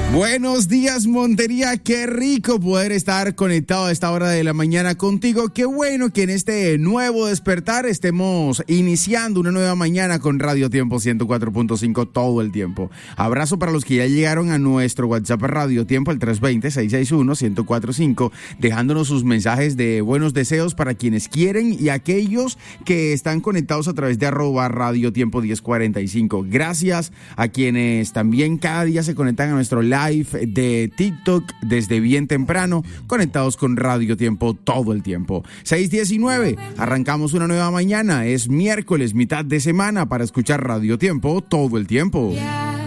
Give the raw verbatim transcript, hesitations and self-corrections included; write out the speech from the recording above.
Buenos días, Montería. Qué rico poder estar conectado a esta hora de la mañana contigo. Qué bueno que en este nuevo despertar estemos iniciando una nueva mañana con Radio Tiempo ciento cuatro punto cinco todo el tiempo. Abrazo para los que ya llegaron a nuestro WhatsApp Radio Tiempo, el tres dos cero, seis seis uno, uno cero cuatro cinco, dejándonos sus mensajes de buenos deseos para quienes quieren y aquellos que están conectados a través de arroba Radio Tiempo diez cuarenta y cinco. Gracias a quienes también cada día se conectan a nuestro live de TikTok desde bien temprano, conectados con Radio Tiempo todo el tiempo. seis diecinueve, arrancamos una nueva mañana, es miércoles, mitad de semana para escuchar Radio Tiempo todo el tiempo. Yeah.